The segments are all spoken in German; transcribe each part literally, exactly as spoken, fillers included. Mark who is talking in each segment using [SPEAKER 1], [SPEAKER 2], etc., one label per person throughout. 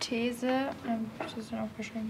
[SPEAKER 1] These, ähm, was ist denn aufgeschrieben?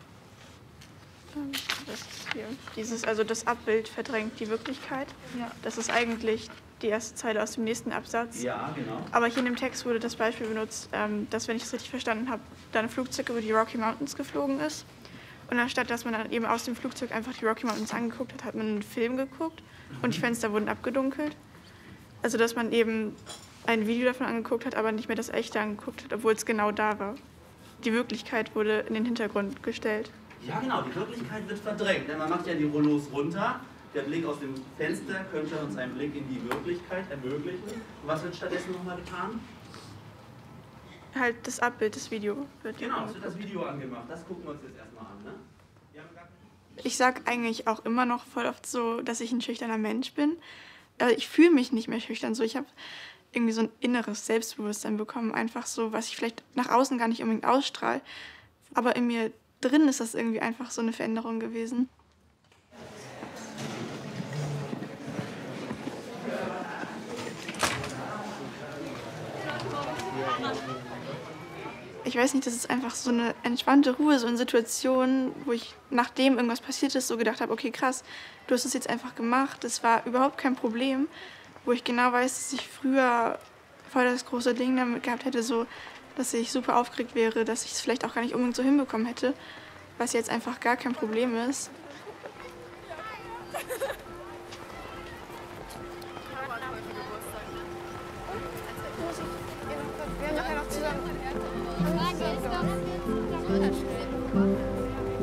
[SPEAKER 2] Das ist hier. Dieses, also das Abbild verdrängt die Wirklichkeit.
[SPEAKER 1] Ja.
[SPEAKER 2] Das ist eigentlich die erste Zeile aus dem nächsten Absatz.
[SPEAKER 3] Ja, genau.
[SPEAKER 2] Aber hier in dem Text wurde das Beispiel benutzt, ähm, dass, wenn ich es richtig verstanden habe, da ein Flugzeug über die Rocky Mountains geflogen ist. Und anstatt, dass man dann eben aus dem Flugzeug einfach die Rocky Mountains angeguckt hat, hat man einen Film geguckt und die Fenster wurden abgedunkelt. Also, dass man eben ein Video davon angeguckt hat, aber nicht mehr das Echte angeguckt hat, obwohl es genau da war. Die Wirklichkeit wurde in den Hintergrund gestellt.
[SPEAKER 3] Ja, genau, die Wirklichkeit wird verdrängt. Denn man macht ja die Rollos runter. Der Blick aus dem Fenster könnte uns einen Blick in die Wirklichkeit ermöglichen. Und was wird stattdessen nochmal getan?
[SPEAKER 2] Halt das Abbild, das Video wird
[SPEAKER 3] Genau, es wird das Video angemacht. Das gucken wir uns jetzt erstmal an. Ne? Wir haben gar
[SPEAKER 2] Ich sage eigentlich auch immer noch voll oft so, dass ich ein schüchterner Mensch bin. Aber ich fühle mich nicht mehr schüchtern. So, ich habe irgendwie so ein inneres Selbstbewusstsein bekommen. Einfach so, was ich vielleicht nach außen gar nicht unbedingt ausstrahle. Aber in mir drin ist das irgendwie einfach so eine Veränderung gewesen. Ich weiß nicht, das ist einfach so eine entspannte Ruhe, so in Situationen, wo ich, nachdem irgendwas passiert ist, so gedacht habe, okay, krass, du hast es jetzt einfach gemacht, das war überhaupt kein Problem, wo ich genau weiß, dass ich früher voll das große Ding damit gehabt hätte, so, dass ich super aufgeregt wäre, dass ich es vielleicht auch gar nicht unbedingt so hinbekommen hätte, was jetzt einfach gar kein Problem ist.